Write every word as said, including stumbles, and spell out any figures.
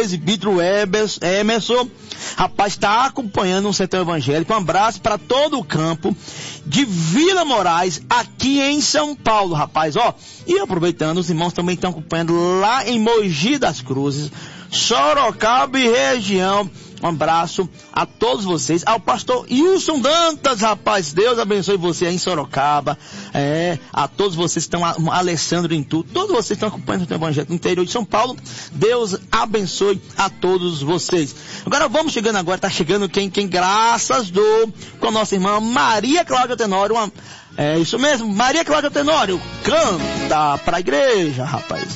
presbítero Emerson, rapaz, está acompanhando um Sertão Evangélico. Um abraço para todo o campo de Vila Moraes, aqui em São Paulo, rapaz, ó. E aproveitando, os irmãos também estão acompanhando lá em Mogi das Cruzes, Sorocaba e região. Um abraço a todos vocês, ao pastor Wilson Dantas, rapaz, Deus abençoe você aí em Sorocaba, é, a todos vocês que estão, a, a Alessandro em tudo, todos vocês que estão acompanhando o Evangelho no interior de São Paulo, Deus abençoe a todos vocês. Agora vamos chegando agora, tá chegando quem, quem graças dou, com a nossa irmã Maria Cláudia Tenório, uma, é isso mesmo, Maria Cláudia Tenório, canta pra igreja, rapaz.